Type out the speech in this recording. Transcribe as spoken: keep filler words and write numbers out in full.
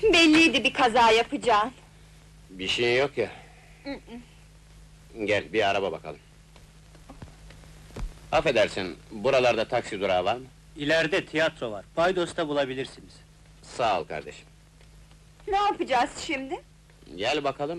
Belliydi bir kaza yapacağın. Bir şey yok ya. Gel, bir araba bakalım. Affedersin, buralarda taksi durağı var mı? İleride tiyatro var, Paydos'ta bulabilirsiniz. Sağ ol kardeşim. Ne yapacağız şimdi? Gel bakalım.